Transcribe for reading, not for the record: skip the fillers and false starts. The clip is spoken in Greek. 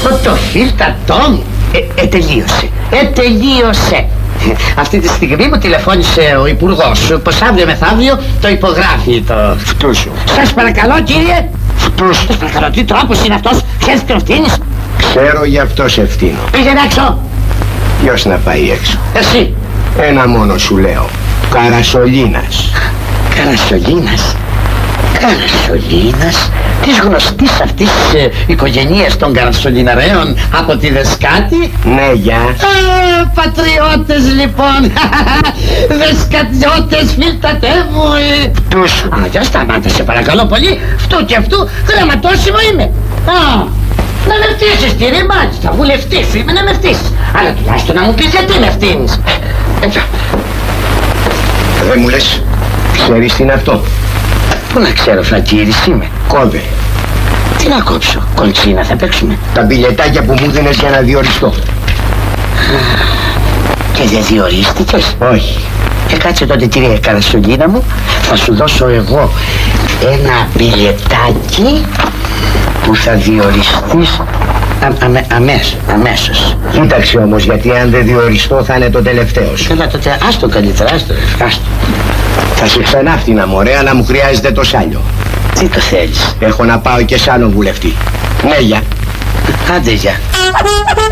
Αυτό το φίλτα Τόμ τελείωσε. Αυτή τη στιγμή μου τηλεφώνησε ο υπουργός πως αύριο μεθαύριο το υπογράφει το... Φτούσου. Σας παρακαλώ κύριε. Φτούσου. Σας παρακαλώ, τι τρόπος είναι αυτός? Ξέρεις τι ευθύνης? Ξέρω, γι' αυτό σε ευθύνω. Πήγαινε έξω. Ποιος να πάει έξω? Εσύ. Ένα μόνο σου λέω. Καρασολίνας. Καρασολίνας. Καρασολίνας, της γνωστής αυτής οικογένειας των Καρασολιναρέων από τη Δεσκάτη. Ναι, γεια. Πατριώτες λοιπόν. Δεσκατιώτες, φίλτατέ μου. Φτούσου. Για σταμάτα σε παρακαλώ πολύ. Φτού και αυτού γραμματόσημο είμαι. Να με φτύσεις κύριε, μάλιστα, βουλευτής είμαι, να με φτύσεις. Αλλά τουλάχιστον να μου πεις γιατί με ευθύνεις. Δεν μου λες, ξέρεις τι είναι αυτό? Πού να ξέρω, φραγκύρης είμαι. Κόβε. Τι να κόψω, κοντσίνα θα παίξουμε? Τα μπιλετάκια που μου δίνες για να διοριστώ. Και δεν διορίστηκες? Όχι. Κάτσε τότε κύριε Καρασολίνα μου, θα σου δώσω εγώ ένα μπιλετάκι που θα διοριστείς αμέσως. Κοίταξε όμως, γιατί αν δεν διοριστώ θα είναι το τελευταίο σου. Καλά τότε, άστο καλύτερα, άστο. Θα σε ξανάφτινα μωρέ, αλλά μου χρειάζεται το σάλιο. Τι το θέλεις? Έχω να πάω και σ' άλλον βουλευτή. Ναι, γεια. Άντε, γεια.